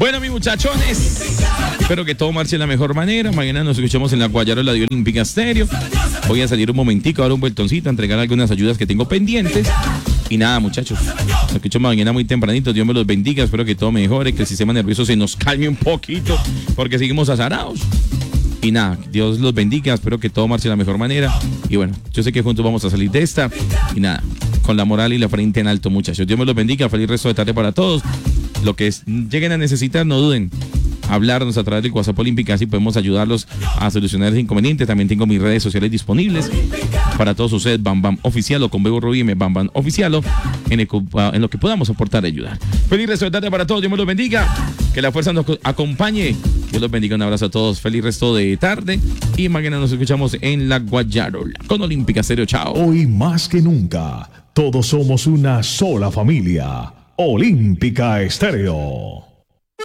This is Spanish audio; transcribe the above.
Bueno, mis muchachones, espero que todo marche de la mejor manera. Mañana nos escuchamos en la Guayarola de Olímpica Estéreo. Voy a salir un momentico, a dar un vueltoncito, a entregar algunas ayudas que tengo pendientes. Y nada, muchachos, nos escuchamos mañana muy tempranito. Dios me los bendiga, espero que todo mejore, que el sistema nervioso se nos calme un poquito, porque seguimos azarados. Y nada, Dios los bendiga, espero que todo marche de la mejor manera. Y bueno, yo sé que juntos vamos a salir de esta. Y nada, con la moral y la frente en alto, muchachos. Dios me los bendiga, feliz resto de tarde para todos. Lo que lleguen a necesitar, no duden. Hablarnos a través del WhatsApp Olímpica, así podemos ayudarlos a solucionar el inconveniente. También tengo mis redes sociales disponibles para todos ustedes, Bam Bam Oficial o con Bebo Rubí, Bam Bam Oficial, en lo que podamos aportar y ayudar. Feliz resto de tarde para todos, Dios me los bendiga, que la fuerza nos acompañe. Dios los bendiga, un abrazo a todos, feliz resto de tarde y mañana nos escuchamos en la Guayarola con Olímpica Estéreo. Chao. Hoy más que nunca, todos somos una sola familia. Olímpica Estéreo.